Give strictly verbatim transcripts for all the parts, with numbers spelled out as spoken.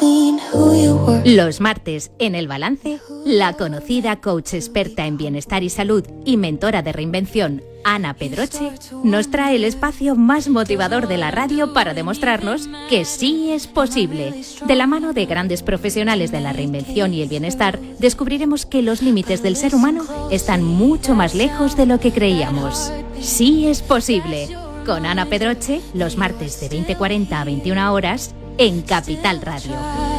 Los martes, en El Balance, la conocida coach experta en bienestar y salud y mentora de reinvención, Ana Pedroche, nos trae el espacio más motivador de la radio para demostrarnos que sí es posible. De la mano de grandes profesionales de la reinvención y el bienestar, descubriremos que los límites del ser humano están mucho más lejos de lo que creíamos. Sí es posible. Con Ana Pedroche, los martes de veinte cuarenta a veintiuna horas, en Capital Radio.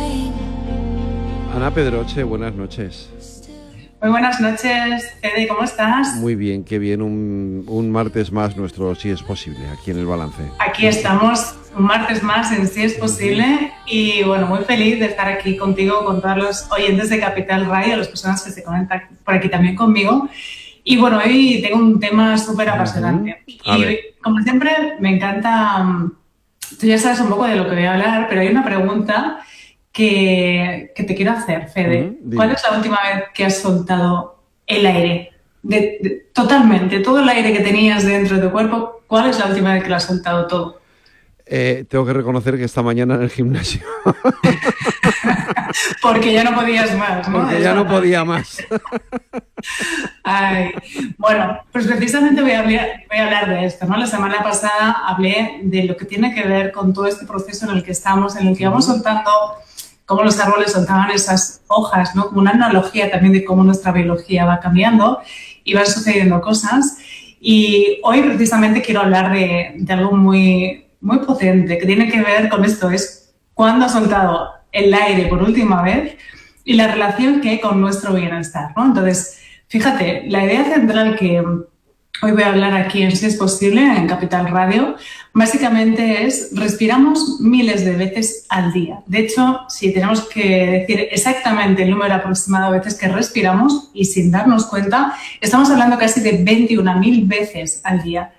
Ana Pedroche, buenas noches. Muy buenas noches, Fede, ¿cómo estás? Muy bien, qué bien, un, un martes más nuestro Sí es Posible, aquí en El Balance. Aquí estamos, un martes más en Sí es Posible, y bueno, muy feliz de estar aquí contigo, con todos los oyentes de Capital Radio, las personas que se conectan por aquí también conmigo. Y bueno, hoy tengo un tema súper apasionante. Uh-huh. Y como siempre, me encanta, tú ya sabes un poco de lo que voy a hablar, pero hay una pregunta que, que te quiero hacer, Fede. Uh-huh. ¿Cuál es la última vez que has soltado el aire? De, de, totalmente, todo el aire que tenías dentro de tu cuerpo, ¿cuál es la última vez que lo has soltado todo? Eh, tengo que reconocer que esta mañana en el gimnasio. Porque ya no podías más, ¿no? Porque ya no podía más. Ay, bueno, pues precisamente voy a, hablar, voy a hablar de esto, ¿no? La semana pasada hablé de lo que tiene que ver con todo este proceso en el que estamos, en el que vamos soltando, cómo los árboles soltaban esas hojas, ¿no? Como una analogía también de cómo nuestra biología va cambiando y van sucediendo cosas. Y hoy precisamente quiero hablar de, de algo muy... muy potente, que tiene que ver con esto, es cuándo has soltado el aire por última vez y la relación que hay con nuestro bienestar, ¿no? Entonces, fíjate, la idea central que hoy voy a hablar aquí en Sí es Posible, en Capital Radio, básicamente es respiramos miles de veces al día. De hecho, si tenemos que decir exactamente el número aproximado de veces que respiramos y sin darnos cuenta, estamos hablando casi de veintiuna mil veces al día.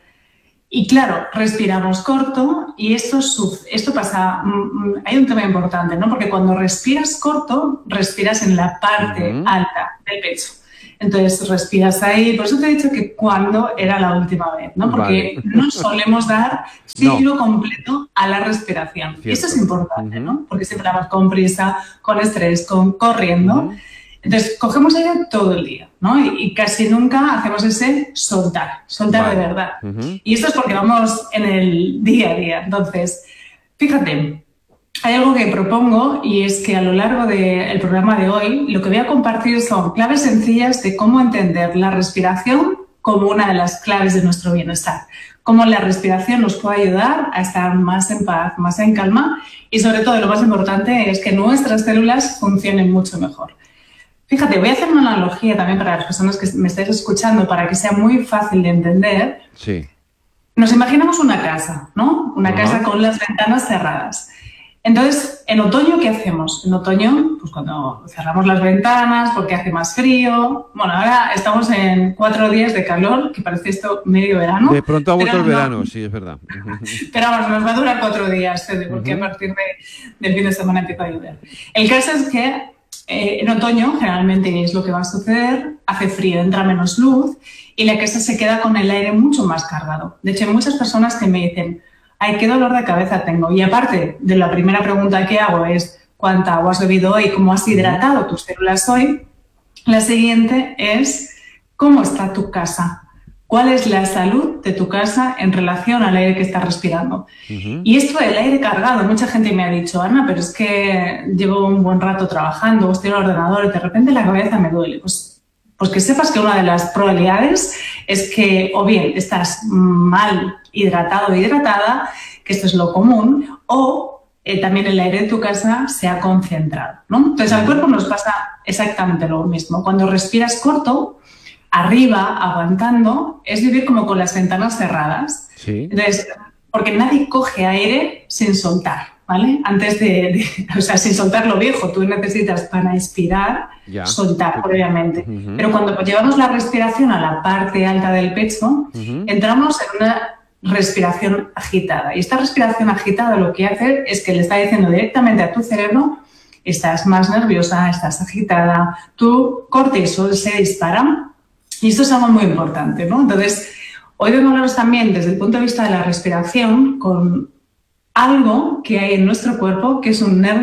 Y claro, respiramos corto y esto, esto pasa, hay un tema importante, ¿no? Porque cuando respiras corto, respiras en la parte uh-huh. alta del pecho. Entonces, respiras ahí. Por eso te he dicho que cuándo era la última vez, ¿no? Porque vale. no solemos dar ciclo no. completo a la respiración. Cierto. Y esto es importante, uh-huh. ¿no? Porque siempre vamos con prisa, con estrés, con corriendo. Uh-huh. Entonces, cogemos aire todo el día, ¿no? Y, y casi nunca hacemos ese soltar, soltar vale. de verdad. Uh-huh. Y esto es porque vamos en el día a día. Entonces, fíjate, hay algo que propongo y es que a lo largo del programa de hoy lo que voy a compartir son claves sencillas de cómo entender la respiración como una de las claves de nuestro bienestar. Cómo la respiración nos puede ayudar a estar más en paz, más en calma y sobre todo lo más importante es que nuestras células funcionen mucho mejor. Fíjate, voy a hacer una analogía también para las personas que me estáis escuchando para que sea muy fácil de entender. Sí. Nos imaginamos una casa, ¿no? Una uh-huh. casa con las ventanas cerradas. Entonces, en otoño, ¿qué hacemos? En otoño, pues cuando cerramos las ventanas porque hace más frío. Bueno, ahora estamos en cuatro días de calor, que parece esto medio verano. De pronto ha vuelto el no, verano, sí, es verdad. Pero vamos, nos va a durar cuatro días, porque uh-huh. a partir de, del fin de semana empieza a llover. El caso es que Eh, en otoño, generalmente es lo que va a suceder, hace frío, entra menos luz y la casa se queda con el aire mucho más cargado. De hecho, hay muchas personas que me dicen, ay, qué dolor de cabeza tengo. Y aparte de la primera pregunta que hago es, ¿cuánta agua has bebido hoy? ¿Cómo has hidratado tus células hoy? La siguiente es, ¿cómo está tu casa? ¿Cuál es la salud de tu casa en relación al aire que estás respirando? Uh-huh. Y esto del aire cargado, mucha gente me ha dicho, Ana, pero es que llevo un buen rato trabajando, estoy en el ordenador y de repente la cabeza me duele. Pues, pues que sepas que una de las probabilidades es que o bien estás mal hidratado o hidratada, que esto es lo común, o eh, también el aire de tu casa se ha concentrado, ¿no? Entonces al cuerpo nos pasa exactamente lo mismo. Cuando respiras corto, arriba, aguantando, es vivir como con las ventanas cerradas. Sí. Entonces, porque nadie coge aire sin soltar, ¿vale? Antes de, de, o sea, sin soltar lo viejo, tú necesitas para inspirar, ya. soltar, obviamente. Uh-huh. Pero cuando llevamos la respiración a la parte alta del pecho, uh-huh. entramos en una respiración agitada. Y esta respiración agitada lo que hace es que le está diciendo directamente a tu cerebro, estás más nerviosa, estás agitada, tu cortisol se dispara. Y esto es algo muy importante, ¿no? Entonces, hoy vengo a hablaros también desde el punto de vista de la respiración con algo que hay en nuestro cuerpo que es un nervio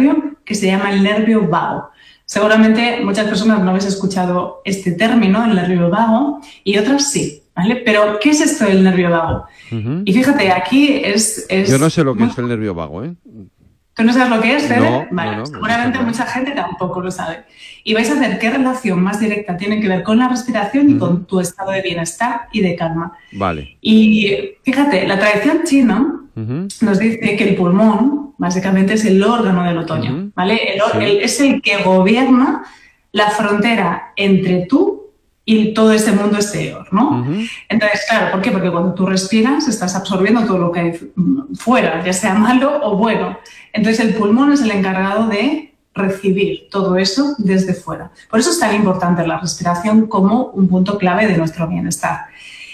que se llama el nervio vago. Seguramente muchas personas no habéis escuchado este término, el nervio vago, y otras sí, ¿vale? Pero, ¿qué es esto del nervio vago? Uh-huh. Y fíjate, aquí es, es... Yo no sé lo que muy... es el nervio vago, ¿eh? ¿Tú no sabes lo que es, Fede? No, vale, no, no, seguramente no mucha gente tampoco lo sabe. Y vais a ver qué relación más directa tiene que ver con la respiración y uh-huh. con tu estado de bienestar y de calma. Vale. Y fíjate, la tradición china uh-huh. nos dice que el pulmón básicamente es el órgano del otoño, uh-huh. ¿vale? El, sí. el, es el que gobierna la frontera entre tú y todo este mundo exterior, ¿no? Uh-huh. Entonces, claro, ¿por qué? Porque cuando tú respiras estás absorbiendo todo lo que hay fuera, ya sea malo o bueno. Entonces el pulmón es el encargado de recibir todo eso desde fuera. Por eso es tan importante la respiración como un punto clave de nuestro bienestar.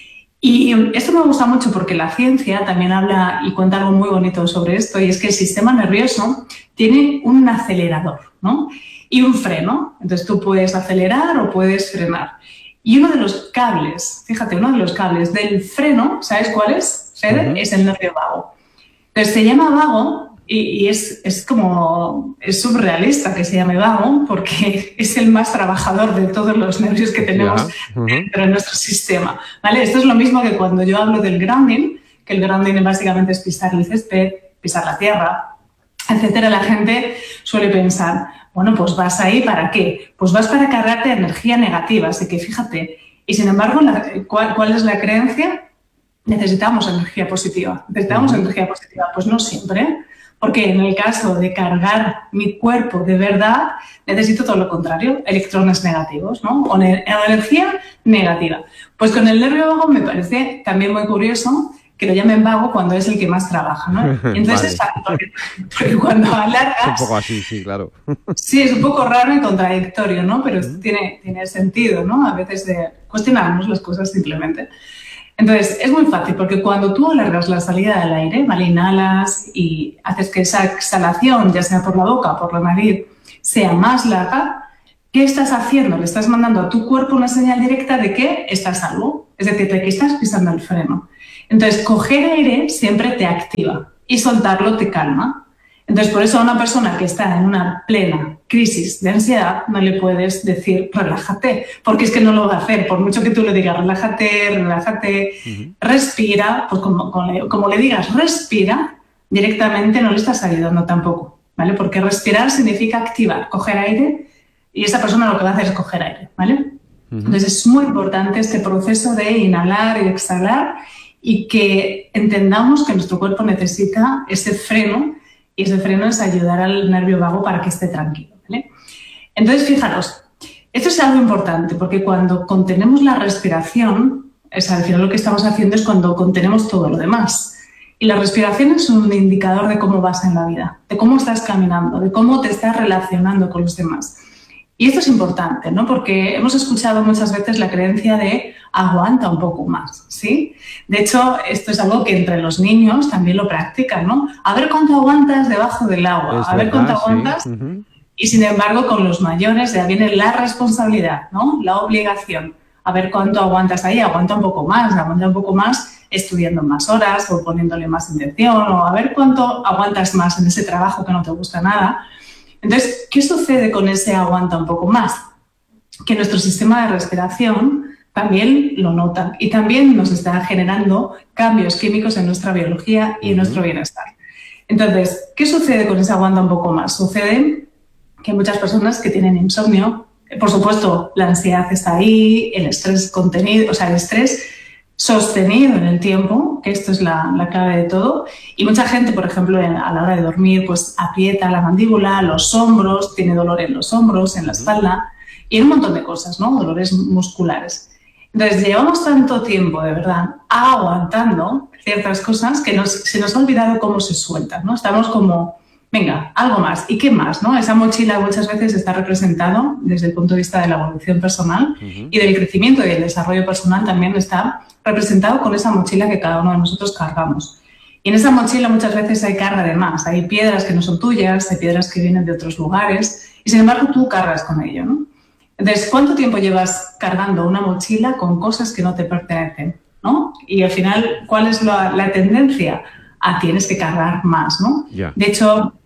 Y esto me gusta mucho porque la ciencia también habla y cuenta algo muy bonito sobre esto, y es que el sistema nervioso tiene un acelerador, ¿no? Y un freno. Entonces tú puedes acelerar o puedes frenar. Y uno de los cables, fíjate, uno de los cables del freno, ¿sabes cuál es, Fede? Uh-huh. Es el nervio vago. Entonces se llama vago y, y es, es como, es surrealista que se llame vago porque es el más trabajador de todos los nervios que tenemos yeah. uh-huh. dentro de nuestro sistema, ¿vale? Esto es lo mismo que cuando yo hablo del grounding, que el grounding básicamente es pisar el césped, pisar la tierra, etcétera. La gente suele pensar, bueno, pues vas ahí ¿para qué? Pues vas para cargarte de energía negativa, así que fíjate. Y sin embargo, la, ¿cuál, ¿cuál es la creencia? Necesitamos energía positiva. ¿Necesitamos uh-huh. energía positiva? Pues no siempre, porque en el caso de cargar mi cuerpo de verdad, necesito todo lo contrario, electrones negativos, ¿no? O ne- energía negativa. Pues con el nervio vago me parece también muy curioso que lo llamen vago cuando es el que más trabaja, ¿no? Y entonces, vale. porque, porque cuando alargas... Es un poco así, sí, claro. Sí, es un poco raro y contradictorio, ¿no? Pero mm. tiene, tiene sentido, ¿no? A veces de cuestionarnos las cosas simplemente. Entonces, es muy fácil porque cuando tú alargas la salida del aire, ¿vale? Inhalas y haces que esa exhalación, ya sea por la boca o por la nariz, sea más larga, ¿qué estás haciendo? Le estás mandando a tu cuerpo una señal directa de que estás a salvo, es decir, de que estás pisando el freno. Entonces, coger aire siempre te activa y soltarlo te calma. Entonces, por eso a una persona que está en una plena crisis de ansiedad no le puedes decir relájate, porque es que no lo va a hacer. Por mucho que tú le digas relájate, relájate, uh-huh. respira, pues como, como, como le digas respira, directamente no le estás ayudando tampoco, ¿vale? Porque respirar significa activar, coger aire, y esa persona lo que va a hacer es coger aire, ¿vale? Uh-huh. Entonces, es muy importante este proceso de inhalar y exhalar, y que entendamos que nuestro cuerpo necesita ese freno, y ese freno es ayudar al nervio vago para que esté tranquilo, ¿vale? Entonces, fijaros, esto es algo importante, porque cuando contenemos la respiración, es, al final lo que estamos haciendo es cuando contenemos todo lo demás. Y la respiración es un indicador de cómo vas en la vida, de cómo estás caminando, de cómo te estás relacionando con los demás. Y esto es importante, ¿no? Porque hemos escuchado muchas veces la creencia de aguanta un poco más, ¿sí? De hecho, esto es algo que entre los niños también lo practican, ¿no? A ver cuánto aguantas debajo del agua, es a ver verdad, cuánto aguantas. Sí. Uh-huh. Y sin embargo, con los mayores ya viene la responsabilidad, ¿no? La obligación. A ver cuánto aguantas ahí, aguanta un poco más, aguanta un poco más estudiando más horas o poniéndole más intención, o a ver cuánto aguantas más en ese trabajo que no te gusta nada. Entonces, ¿qué sucede con ese aguanta un poco más? Que nuestro sistema de respiración también lo nota y también nos está generando cambios químicos en nuestra biología y en nuestro bienestar. Entonces, ¿qué sucede con ese aguanta un poco más? Sucede que hay muchas personas que tienen insomnio. Por supuesto, la ansiedad está ahí, el estrés contenido, o sea, el estrés sostenido en el tiempo, que esto es la, la clave de todo. Y mucha gente, por ejemplo, en, a la hora de dormir, pues aprieta la mandíbula, los hombros, tiene dolor en los hombros, en la espalda y en un montón de cosas, ¿no? Dolores musculares. Entonces, llevamos tanto tiempo, de verdad, aguantando ciertas cosas que nos, se nos ha olvidado cómo se sueltan, ¿no? Estamos como, venga, algo más. ¿Y qué más, no? Esa mochila muchas veces está representado desde el punto de vista de la evolución personal uh-huh. y del crecimiento y del desarrollo personal también está representado con esa mochila que cada uno de nosotros cargamos. Y en esa mochila muchas veces hay carga de más. Hay piedras que no son tuyas, hay piedras que vienen de otros lugares y, sin embargo, tú cargas con ello, ¿no? Entonces, ¿cuánto tiempo llevas cargando una mochila con cosas que no te pertenecen, ¿no? Y al final, ¿cuál es la, la tendencia? A tienes que cargar más, ¿no? Yeah. De hecho,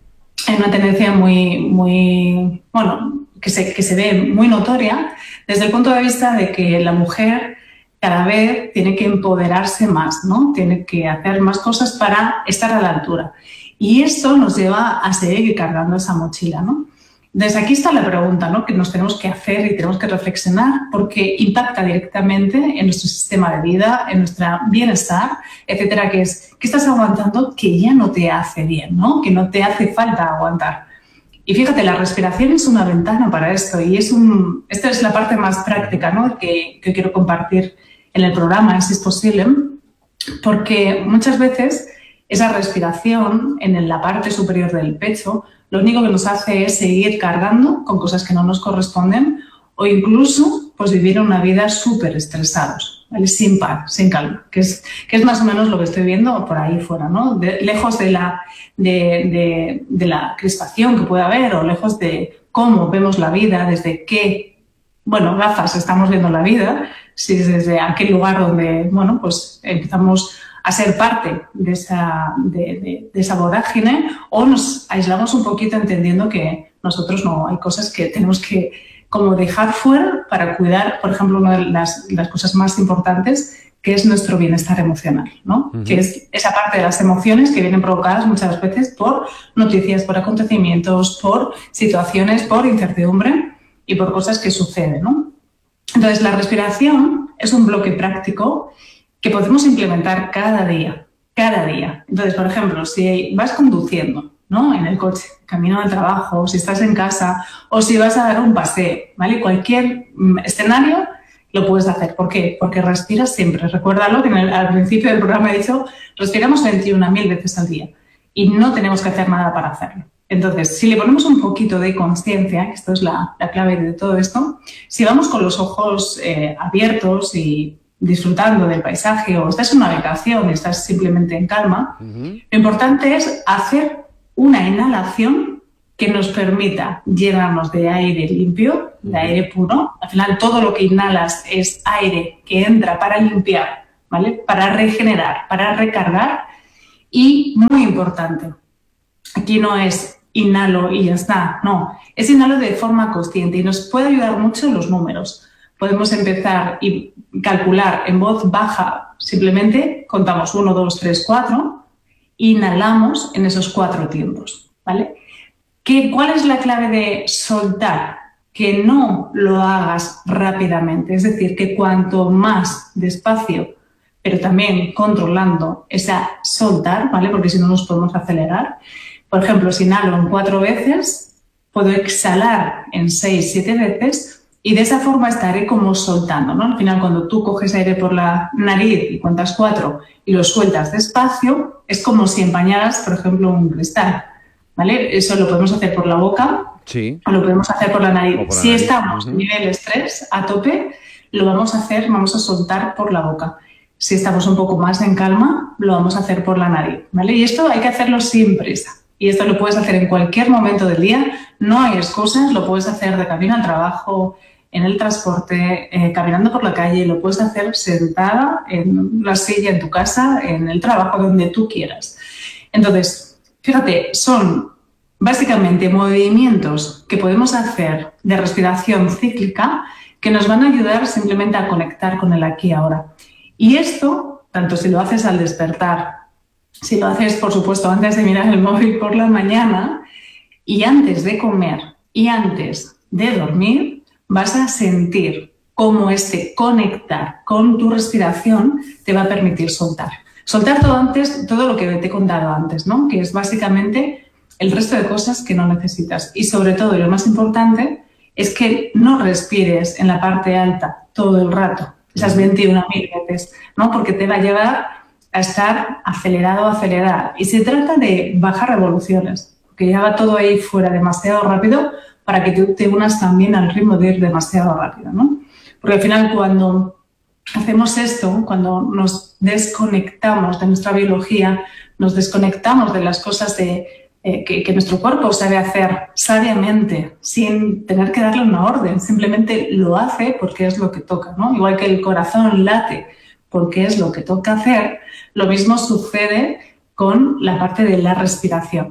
hay una tendencia muy, muy bueno, que se, que se ve muy notoria desde el punto de vista de que la mujer cada vez tiene que empoderarse más, ¿no? Tiene que hacer más cosas para estar a la altura. Y esto nos lleva a seguir cargando esa mochila, ¿no? Desde aquí está la pregunta, ¿no?, que nos tenemos que hacer y tenemos que reflexionar, porque impacta directamente en nuestro sistema de vida, en nuestro bienestar, etcétera, que es, ¿qué estás aguantando que ya no te hace bien, ¿no?, que no te hace falta aguantar? Y fíjate, la respiración es una ventana para esto y es un, esta es la parte más práctica, ¿no?, que, que quiero compartir en el programa, si es posible, porque muchas veces esa respiración en la parte superior del pecho lo único que nos hace es seguir cargando con cosas que no nos corresponden o incluso pues, vivir una vida súper estresados, ¿vale? Sin paz, sin calma, que es, que es más o menos lo que estoy viendo por ahí fuera, ¿no? De, lejos de la, de, de, de la crispación que puede haber o lejos de cómo vemos la vida, desde qué, bueno, gafas estamos viendo la vida, si es desde aquel lugar donde, bueno, pues empezamos a ser parte de esa, de, de, de esa vorágine, o nos aislamos un poquito entendiendo que nosotros no, hay cosas que tenemos que como dejar fuera para cuidar, por ejemplo, una de las, las cosas más importantes, que es nuestro bienestar emocional, ¿no? Uh-huh. Que es esa parte de las emociones que vienen provocadas muchas veces por noticias, por acontecimientos, por situaciones, por incertidumbre y por cosas que suceden, ¿no? Entonces, la respiración es un bloque práctico que podemos implementar cada día, cada día. Entonces, por ejemplo, si vas conduciendo, ¿no?, en el coche, camino al trabajo, si estás en casa o si vas a dar un paseo, ¿vale? Cualquier escenario lo puedes hacer. ¿Por qué? Porque respiras siempre. Recuérdalo que en el, al principio del programa he dicho, respiramos veintiuna mil veces al día y no tenemos que hacer nada para hacerlo. Entonces, si le ponemos un poquito de conciencia, que esto es la, la clave de todo esto, si vamos con los ojos eh, abiertos y disfrutando del paisaje o estás en una habitación y estás simplemente en calma, uh-huh. Lo importante es hacer una inhalación que nos permita llenarnos de aire limpio, de uh-huh. aire puro. Al final, todo lo que inhalas es aire que entra para limpiar, ¿vale? Para regenerar, para recargar. Y muy importante, aquí no es inhalo y ya está, no, es inhalo de forma consciente y nos puede ayudar mucho los números. Podemos empezar y calcular en voz baja, simplemente contamos uno, dos, tres, cuatro, inhalamos en esos cuatro tiempos, ¿vale? ¿Qué, ¿Cuál es la clave de soltar? Que no lo hagas rápidamente, es decir, que cuanto más despacio, pero también controlando esa soltar, ¿vale? Porque si no nos podemos acelerar. Por ejemplo, si inhalo en cuatro veces, puedo exhalar en seis, siete veces. Y de esa forma estaré como soltando, ¿no? Al final, cuando tú coges aire por la nariz y cuentas cuatro y lo sueltas despacio, es como si empañaras, por ejemplo, un cristal, ¿vale? Eso lo podemos hacer por la boca sí. o lo podemos hacer por la nariz. Por la si nariz. estamos Uh-huh. en nivel estrés a tope, lo vamos a hacer, vamos a soltar por la boca. Si estamos un poco más en calma, lo vamos a hacer por la nariz, ¿vale? Y esto hay que hacerlo sin prisa. Y esto lo puedes hacer en cualquier momento del día. No hay excusas, lo puedes hacer de camino al trabajo, en el transporte, eh, caminando por la calle, lo puedes hacer sentada en la silla en tu casa, en el trabajo, donde tú quieras. Entonces, fíjate, son básicamente movimientos que podemos hacer de respiración cíclica que nos van a ayudar simplemente a conectar con el aquí y ahora. Y esto, tanto si lo haces al despertar, si lo haces, por supuesto, antes de mirar el móvil por la mañana y antes de comer y antes de dormir, vas a sentir cómo este conectar con tu respiración te va a permitir soltar. Soltar todo antes, todo lo que te he contado antes, ¿no? Que es básicamente el resto de cosas que no necesitas. Y sobre todo, y lo más importante, es que no respires en la parte alta todo el rato, esas veintiuna mil veces, ¿no? Porque te va a llevar a estar acelerado o acelerada. Y se trata de bajar revoluciones, porque ya va todo ahí fuera demasiado rápido para que tú te unas también al ritmo de ir demasiado rápido, ¿no? Porque al final, cuando hacemos esto, cuando nos desconectamos de nuestra biología, nos desconectamos de las cosas de, eh, que, que nuestro cuerpo sabe hacer sabiamente, sin tener que darle una orden, simplemente lo hace porque es lo que toca, ¿no? Igual que el corazón late porque es lo que toca hacer, lo mismo sucede con la parte de la respiración.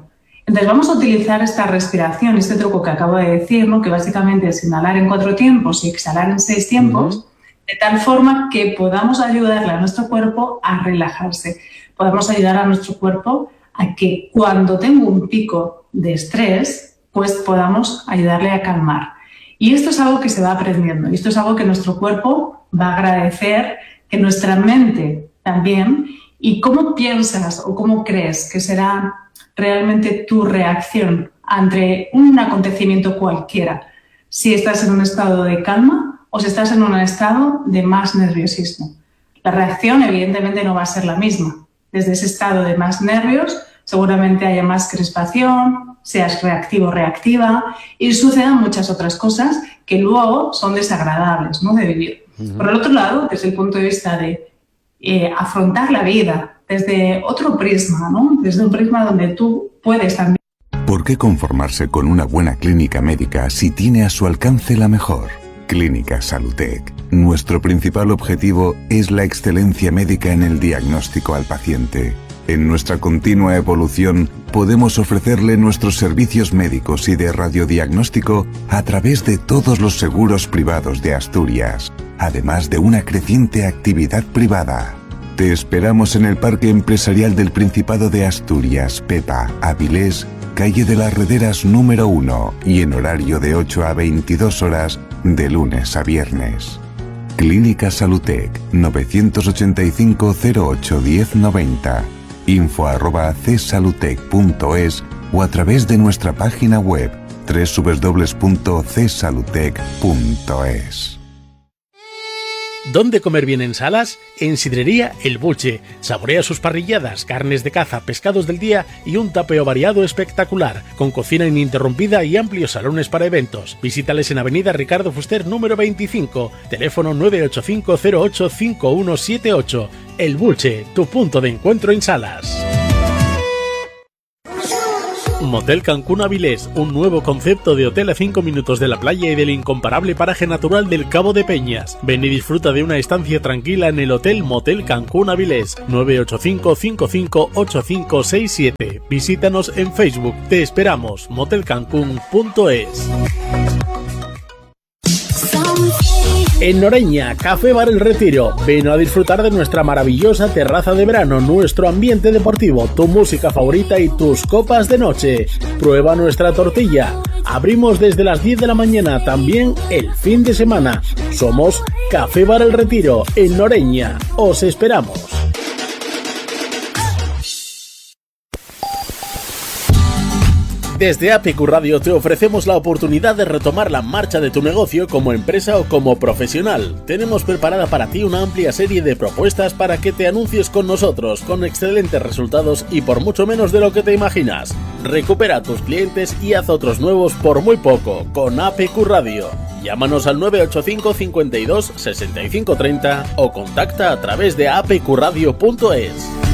Entonces vamos a utilizar esta respiración, este truco que acabo de decir, ¿no? Que básicamente es inhalar en cuatro tiempos y exhalar en seis tiempos, uh-huh. de tal forma que podamos ayudarle a nuestro cuerpo a relajarse. Podemos ayudar a nuestro cuerpo a que cuando tengo un pico de estrés, pues podamos ayudarle a calmar. Y esto es algo que se va aprendiendo, y esto es algo que nuestro cuerpo va a agradecer, que nuestra mente también. ¿Y cómo piensas o cómo crees que será realmente tu reacción ante un acontecimiento cualquiera? Si estás en un estado de calma o si estás en un estado de más nerviosismo. La reacción evidentemente no va a ser la misma. Desde ese estado de más nervios seguramente haya más crispación, seas reactivo o reactiva y sucedan muchas otras cosas que luego son desagradables, ¿no?, de vivir. Uh-huh. Por el otro lado, desde el punto de vista de eh, afrontar la vida desde otro prisma, ¿no?, desde un prisma donde tú puedes también. ¿Por qué conformarse con una buena clínica médica si tiene a su alcance la mejor? Clínica Salutec. Nuestro principal objetivo es la excelencia médica en el diagnóstico al paciente. En nuestra continua evolución, podemos ofrecerle nuestros servicios médicos y de radiodiagnóstico a través de todos los seguros privados de Asturias, además de una creciente actividad privada. Te esperamos en el Parque Empresarial del Principado de Asturias, Pepa, Avilés, calle de las Rederas número uno y en horario de ocho a veintidós horas de lunes a viernes. Clínica Salutec, novecientos ochenta y cinco cero ocho diez noventa, info arroba csalutec punto es o a través de nuestra página web doble u doble u doble u punto c salutec punto es. ¿Dónde comer bien en Salas? En Sidrería El Bulche. Saborea sus parrilladas, carnes de caza, pescados del día y un tapeo variado espectacular, con cocina ininterrumpida y amplios salones para eventos. Visítales en Avenida Ricardo Fuster número veinticinco, teléfono nueve ocho cinco cero ocho cinco uno siete ocho. El Bulche, tu punto de encuentro en Salas. Motel Cancún Avilés, un nuevo concepto de hotel a cinco minutos de la playa y del incomparable paraje natural del Cabo de Peñas. Ven y disfruta de una estancia tranquila en el Hotel Motel Cancún Avilés, nueve ocho cinco cinco cinco ocho cinco seis siete. Visítanos en Facebook. Te esperamos. motel cancún punto es. En Noreña, Café Bar El Retiro. Ven a disfrutar de nuestra maravillosa terraza de verano, nuestro ambiente deportivo, tu música favorita y tus copas de noche. Prueba nuestra tortilla. Abrimos desde las diez de la mañana, también el fin de semana. Somos Café Bar El Retiro, en Noreña. Os esperamos. Desde A P Q Radio te ofrecemos la oportunidad de retomar la marcha de tu negocio como empresa o como profesional. Tenemos preparada para ti una amplia serie de propuestas para que te anuncies con nosotros, con excelentes resultados y por mucho menos de lo que te imaginas. Recupera a tus clientes y haz otros nuevos por muy poco, con A P Q Radio. Llámanos al nueve ocho cinco cincuenta y dos sesenta y cinco treinta o contacta a través de a p q radio punto es.